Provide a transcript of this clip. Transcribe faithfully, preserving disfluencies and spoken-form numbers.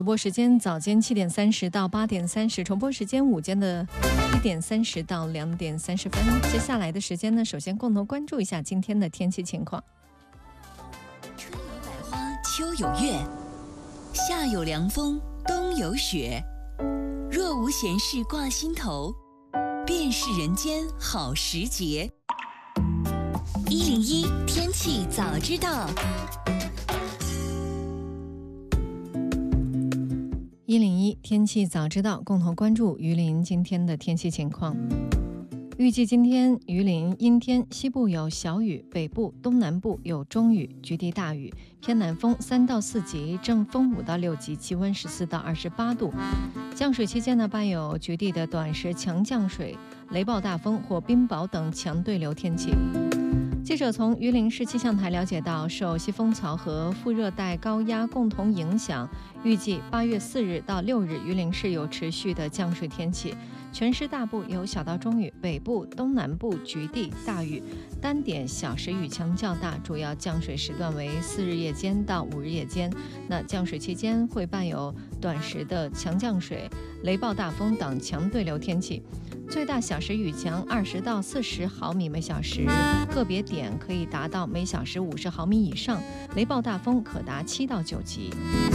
主播时间早间七点三十到八点三十，重播时间午间的一点三十到两点三十分。接下来的时间呢，首先共同关注一下今天的天气情况。 春有百花，秋有月，夏有凉风，冬有雪。若无闲事挂心头，便是人间好时节。一零一天气早知道。 一零一天气早知道，共同关注榆林今天的天气情况。预计今天榆林阴天，西部有小雨，北部、东南部有中雨，局地大雨，偏南风三到四级，正风五到六级，气温十四到二十八度。降水期间呢，伴有局地的短时强降水、雷暴大风或冰雹等强对流天气。记者从榆林市气象台了解到，受西风槽和副热带高压共同影响，预计八月四日到六日，榆林市有持续的降水天气，全市大部有小到中雨，北部、东南部局地大雨，单点小时雨强较大，主要降水时段为四日夜间到五日夜间。那降水期间会伴有短时的强降水、雷暴大风等强对流天气。最大小时雨强二十到四十毫米每小时，个别点可以达到每小时五十毫米以上，雷暴大风可达七到九级。